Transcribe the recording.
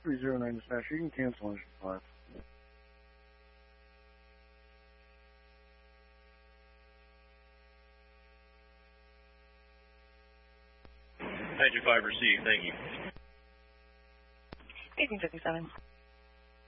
309 dispatch. You can cancel engine 5. Engine 5 received. Thank you. 1857.